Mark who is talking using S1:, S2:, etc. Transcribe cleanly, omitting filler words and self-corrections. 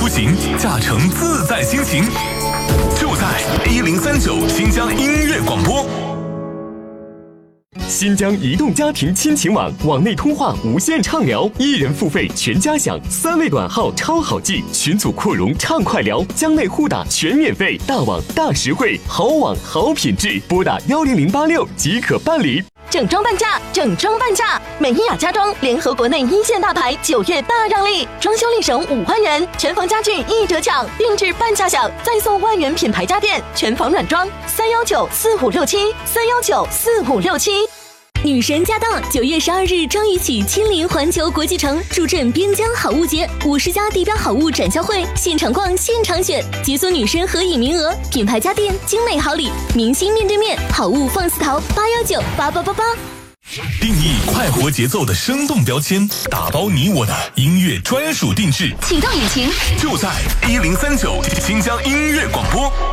S1: 出行，驾乘自在心情。就在1039新疆音乐广播。
S2: 新疆移动家庭亲情网，网内通话无限畅聊，1人付费全家享，3位短号超好记，群组扩容畅快聊，疆内互打全免费，大网大实惠，好网好品质，拨打10086即可办理。
S3: 整装半价，整装半价！美伊雅家装联合国内一线大牌，9月大让利，装修立省5万元，全房家具1折抢，定制半价享，再送万元品牌家电，全房软装3194567，3194567。
S4: 女神驾到！9月12日张宇起亲临环球国际城，助阵边疆好物节，50家地标好物展销会，现场逛，现场选，解锁女神合影名额，品牌家电，精美好礼，明星面对面，好物放肆淘，8198888。
S1: 定义快活节奏的生动标签，打包你我的音乐专属定制。
S4: 启动引擎，
S1: 就在1039新疆音乐广播。